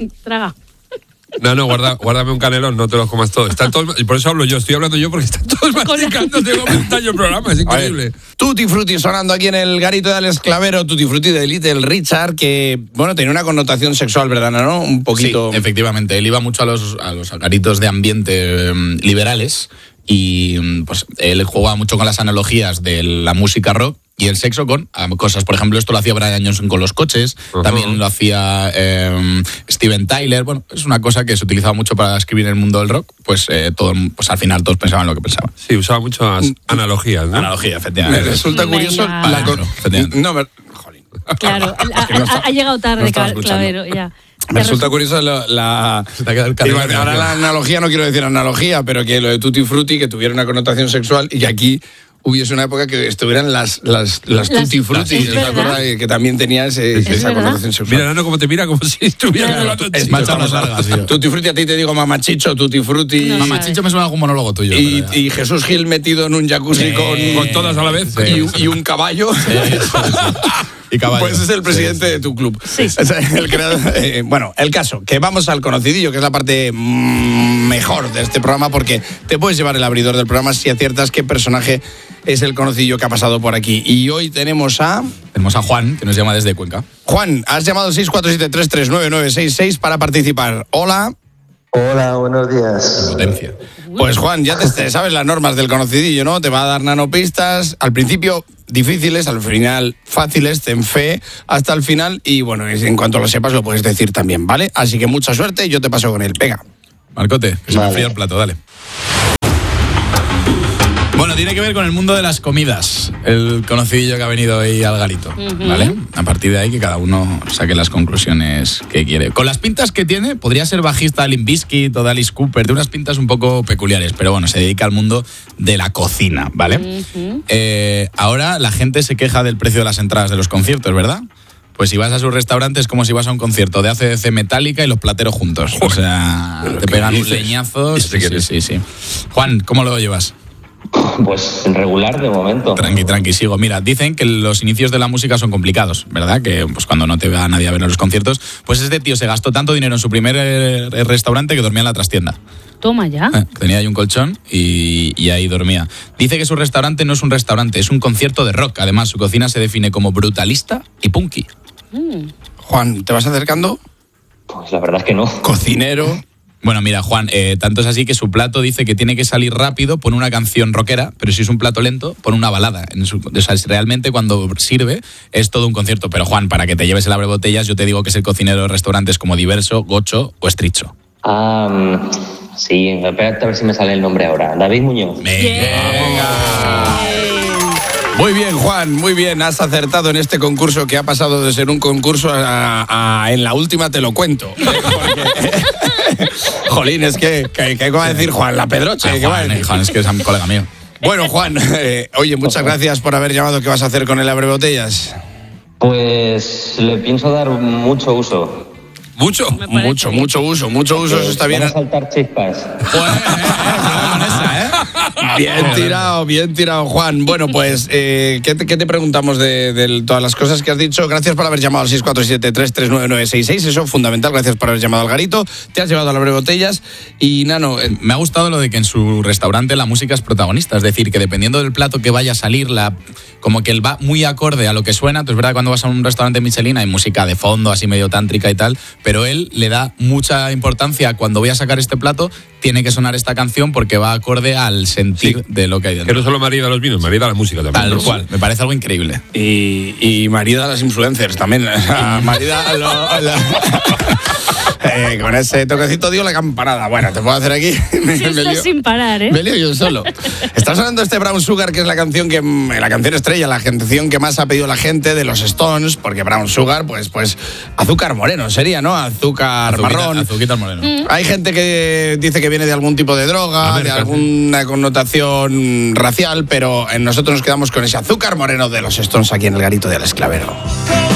traga. No, guárdame un canelón, no te los comas todos. Están todos, y por eso hablo yo, estoy hablando yo porque están todos masticando, tengo un tallo el programa, es increíble. Tutti Frutti sonando aquí en el garito de Alex Clavero, Tutti Frutti de Little Richard, que, bueno, tenía una connotación sexual, ¿verdad, no? Un poquito... Sí, efectivamente, él iba mucho a los garitos de ambiente liberales y pues él jugaba mucho con las analogías de la música rock y el sexo con cosas. Por ejemplo, esto lo hacía Brian Johnson con los coches, también lo hacía Steven Tyler. Bueno, es una cosa que se utilizaba mucho para escribir en el mundo del rock. Pues al final todos pensaban lo que pensaban. Sí, usaba muchas analogías, ¿no? Analogía, efectivamente. Me resulta curioso... Claro, ha llegado tarde, Clavero, ya. Me resulta curioso la ahora la analogía, no quiero decir analogía, pero que lo de Tutti Frutti, que tuviera una connotación sexual y que aquí hubiese una época que estuvieran las Tutti Frutti, que también tenía esa connotación sexual. Mira, Nano, como te mira, como si estuviera hablando. Es más largas, Tutti Frutti, a ti te digo mamachicho, Tutti Frutti. No, mamachicho me suena algún monólogo tuyo. Y Jesús Gil metido en un jacuzzi con todas a la vez. Y un caballo. Y caballo. Pues es el presidente de tu club. Sí. El creador, bueno, el caso, que vamos al conocidillo, que es la parte mejor de este programa, porque te puedes llevar el abridor del programa si aciertas qué personaje es el conocidillo que ha pasado por aquí. Y hoy tenemos a Juan, que nos llama desde Cuenca. Juan, has llamado al 647-339-966 para participar. Hola. Hola, buenos días. Potencia. Pues Juan, ya te sabes las normas del conocidillo, ¿no? Te va a dar nanopistas, al principio difíciles, al final fáciles, ten fe hasta el final y bueno, en cuanto lo sepas lo puedes decir también, ¿vale? Así que mucha suerte, yo te paso con él. Venga. Marcote, que se me enfría el plato, dale. Bueno, tiene que ver con el mundo de las comidas, el conocidillo que ha venido hoy al garito, ¿vale? A partir de ahí que cada uno saque las conclusiones que quiere. Con las pintas que tiene, podría ser bajista de Limp Bizkit o de Alice Cooper, de unas pintas un poco peculiares, pero bueno, se dedica al mundo de la cocina, ¿vale? Ahora la gente se queja del precio de las entradas de los conciertos, ¿verdad? Pues si vas a su restaurante es como si vas a un concierto de AC/DC Metallica y los plateros juntos. O sea, te pegan un leñazo. Sí. Juan, ¿cómo lo llevas? Pues regular de momento. Tranqui, sigo. Mira, dicen que los inicios de la música son complicados, ¿verdad? Que pues cuando no te va nadie a ver los conciertos, pues este tío se gastó tanto dinero en su primer restaurante que dormía en la trastienda. Toma ya. Tenía ahí un colchón y ahí dormía. Dice que su restaurante no es un restaurante, es un concierto de rock. Además, su cocina se define como brutalista y punky. Juan, ¿te vas acercando? Pues la verdad es que no. Cocinero. Bueno, mira, Juan, tanto es así que su plato dice que tiene que salir rápido, pone una canción rockera, pero si es un plato lento, pone una balada. O sea, realmente cuando sirve es todo un concierto. Pero Juan, para que te lleves el abrebotellas, yo te digo que es el cocinero de restaurantes como Diverso, Gocho o Estricho. Sí, espérate a ver si me sale el nombre ahora. David Muñoz. Venga. Muy bien, Juan, muy bien. Has acertado en este concurso que ha pasado de ser un concurso a en la última te lo cuento. Jolín, es que ¿qué va a decir Juan? La Pedroche. ¿Qué va a decir? Juan, es que es un colega mío. Bueno, Juan, oye, muchas gracias por haber llamado. ¿Qué vas a hacer con el abrebotellas? Pues le pienso dar mucho uso. ¿Mucho? Mucho uso, eso está bien. Van a saltar chispas. Bien tirado, Juan. Bueno, pues, ¿qué te preguntamos de todas las cosas que has dicho? Gracias por haber llamado al 647-339-966. Eso es fundamental, gracias por haber llamado al garito. Te has llevado a las abrebotellas y, Nano... Me ha gustado lo de que en su restaurante la música es protagonista. Es decir, que dependiendo del plato que vaya a salir, como que él va muy acorde a lo que suena. Entonces, es verdad que cuando vas a un restaurante Michelin hay música de fondo, así medio tántrica y tal, pero él le da mucha importancia. Cuando voy a sacar este plato, tiene que sonar esta canción porque va acorde al sentir de lo que hay dentro. Que no solo marida los vinos, marida la música también. Tal cual, me parece algo increíble. Y marida las influencers también. Marida con ese toquecito dio la campanada. Bueno, te puedo hacer aquí. Sin parar, ¿eh? Me lío yo solo. Está sonando este Brown Sugar, que es la canción estrella, la canción que más ha pedido la gente de los Stones, porque Brown Sugar, pues azúcar moreno sería, ¿no? Azúcar marrón. Azuquita moreno. Hay gente que dice que viene de algún tipo de droga, de alguna connotación racial, pero nosotros nos quedamos con ese azúcar moreno de los Stones aquí en el garito de Alex Clavero.